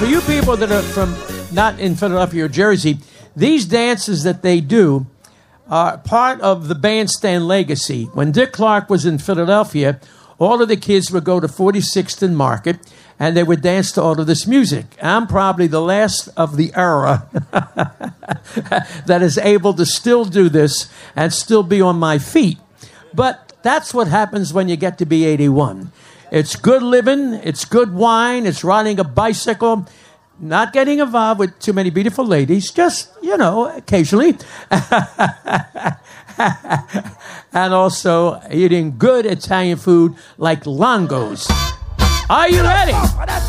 For you people that are from not in Philadelphia or Jersey, these dances that they do are part of the bandstand legacy. When Dick Clark was in Philadelphia, all of the kids would go to 46th and Market, and they would dance to all of this music. I'm probably the last of the era that is able to still do this and still be on my feet. But that's what happens when you get to be 81. It's good living, it's good wine, it's riding a bicycle, not getting involved with too many beautiful ladies, just, occasionally. And also eating good Italian food like Longo's. Are you ready?